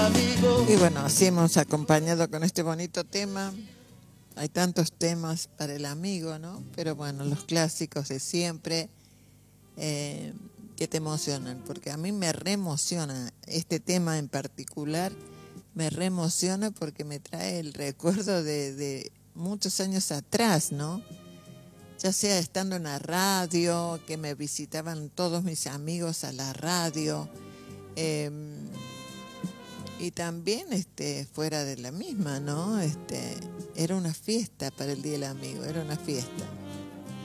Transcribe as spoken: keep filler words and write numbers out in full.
amigo. Y bueno, así hemos acompañado con este bonito tema. Hay tantos temas para el amigo, ¿no? Pero bueno, los clásicos de siempre eh, que te emocionan, porque a mí me reemociona este tema en particular, me reemociona porque me trae el recuerdo de, de muchos años atrás, ¿no? Ya sea estando en la radio, que me visitaban todos mis amigos a la radio, eh, y también este fuera de la misma, ¿no? Este era una fiesta para el Día del Amigo, era una fiesta.